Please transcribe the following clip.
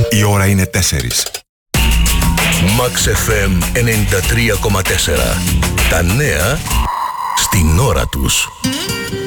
Η ώρα είναι 4. Max FM 93,4. Τα νέα στην ώρα τους.